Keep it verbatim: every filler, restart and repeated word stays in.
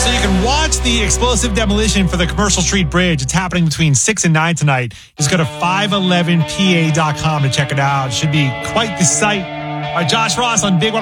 So you can watch the explosive demolition for the Commercial Street Bridge. It's happening between six and nine tonight. Just go to five eleven P A dot com to check it out. It should be quite the sight. All right, Josh Ross on Big one.